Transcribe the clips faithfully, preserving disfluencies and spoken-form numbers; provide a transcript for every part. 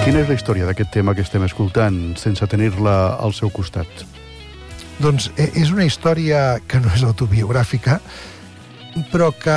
Quina és la història d'aquest tema que estem escoltant, sense tenir-la al seu costat? Doncs és una història que no és autobiogràfica, però que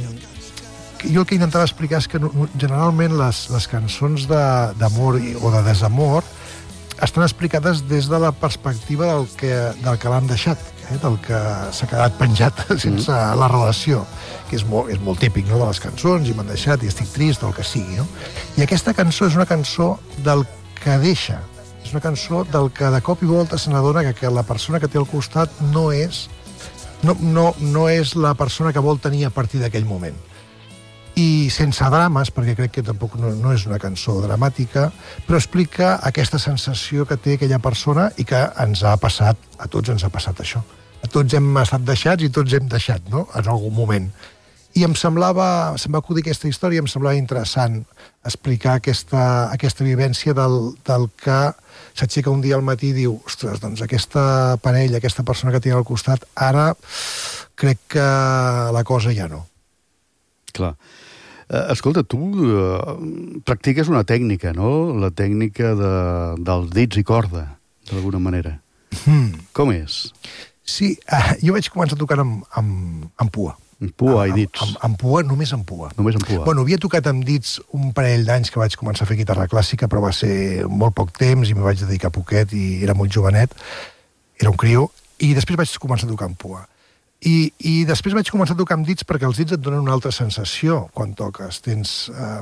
jo el que intentava explicar és que generalment les, les cançons d'amor o de desamor estan explicades des de la perspectiva del que, del que l'han deixat, eh? Del que s'ha quedat penjat sense mm. la relació, que és molt, és molt típic, no?, de les cançons, i m'han deixat, i estic trist, o el que sigui, no? I aquesta cançó és una cançó del que deixa, és una cançó del que de cop i volta se n'adona que, que la persona que té al costat no és, no, no, no és la persona que vol tenir a partir d'aquell moment. I sense drames, perquè crec que tampoc no, no és una cançó dramàtica, però explica aquesta sensació que té aquella persona i que ens ha passat, a tots ens ha passat això. A tots hem estat deixats i tots hem deixat, no?, en algun moment. I em semblava, se'm va acudir aquesta història, em semblava interessant explicar aquesta, aquesta vivència del, del que s'aixeca un dia al matí i diu, ostres, doncs aquesta parella, aquesta persona que tinc al costat, ara crec que la cosa ja no. Clar. Escolta, tu uh, practiques una tècnica, no? La tècnica de, dels dits i corda, d'alguna manera. Mm. Com és? Sí, uh, jo vaig començar tocant amb, amb, amb pua. Amb pua i dits? Amb, amb, amb pua, només amb pua. Només amb pua. Bueno, havia tocat amb dits un parell d'anys que vaig començar a fer guitarra clàssica, però va ser molt poc temps i m'hi vaig dedicar poquet i era molt jovenet, era un criu, i després vaig començar a tocar amb pua. I, i després vaig començar a tocar amb dits perquè els dits et donen una altra sensació quan toques. Tens, eh,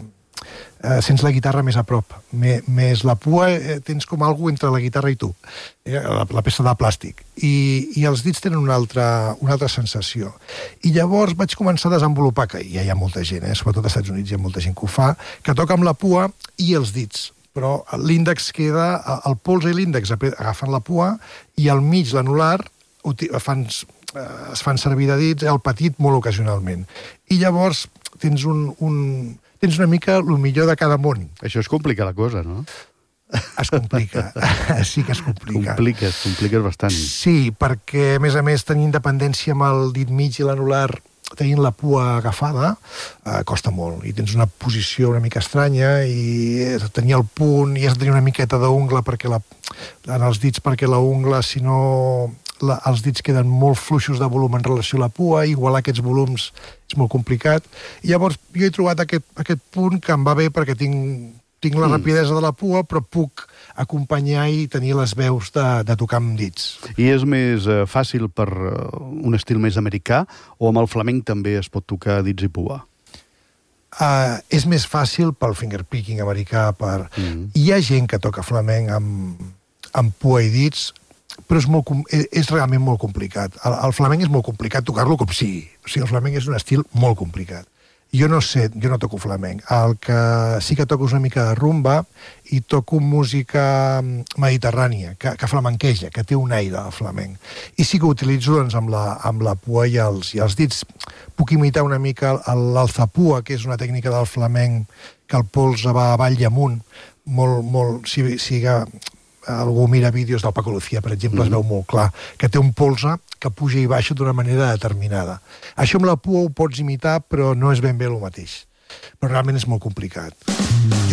eh, sents la guitarra més a prop. Me, més la pua, eh, tens com alguna entre la guitarra i tu, eh, la, la peça de plàstic. I, i els dits tenen una altra, una altra sensació. I llavors vaig començar a desenvolupar, que ja hi ha molta gent, eh, sobretot als Estats Units hi ha molta gent que ho fa, que toca amb la pua i els dits. Però l'índex queda, el polze i l'índex agafen la pua i al mig l'anular fan... es fan servir de dits, el petit molt ocasionalment. I llavors tens un, un tens una mica el millor de cada món. Això es complica la cosa, no? Es complica, sí que es complica. Compliques, compliques bastant. Sí, perquè a més a més tenir independència amb el dit mig i l'anular, tenint la pua agafada, eh, costa molt. I tens una posició una mica estranya i tenir el punt, i has de tenir una miqueta d'ungla perquè la, en els dits, perquè la ungla, si no... La, els dits queden molt fluixos de volum en relació a la pua, igualar aquests volums és molt complicat. I llavors jo he trobat aquest, aquest punt que em va bé perquè tinc, tinc la mm. rapidesa de la pua, però puc acompanyar i tenir les veus de, de tocar amb dits. I és més uh, fàcil per uh, un estil més americà, o amb el flamenc també es pot tocar dits i pua? Uh, és més fàcil pel fingerpicking americà. Per... Mm. Hi ha gent que toca flamenc amb, amb pua i dits, però és, molt, és realment molt complicat. El, el flamenc és molt complicat tocar-lo com sigui. O sigui, el flamenc és un estil molt complicat. Jo no sé, jo no toco flamenc. El que sí que toco és una mica de rumba i toco música mediterrània, que, que flamenqueja, que té un aire de flamenc. I sí que ho utilitzo doncs, amb, la, amb la pua i els, i els dits. Puc imitar una mica l'alzapua, que és una tècnica del flamenc que el polze va avall i amunt. Molt, molt, si, si algú mira vídeos del Paco Lucía, per exemple, mm. es veu molt clar, que té un polze que puja i baixa d'una manera determinada. Això amb la pua ho pots imitar, però no és ben bé el mateix. Però realment és molt complicat.